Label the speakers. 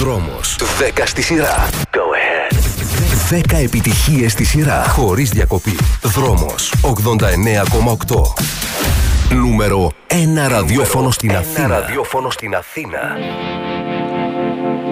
Speaker 1: Δρόμος. 10 στη σειρά. Go ahead. 10 επιτυχίες στη σειρά. Χωρίς διακοπή. Δρόμος. 89,8. Νούμερο 1 ραδιόφωνο στην Αθήνα.